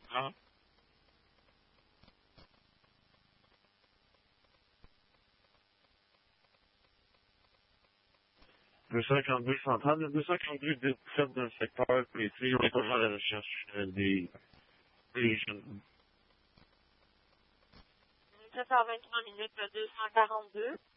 Ah. 252 centrale, le 252 17 dans le secteur, puis tu sais, on est toujours à la recherche des jeunes. 7h23 minutes 242.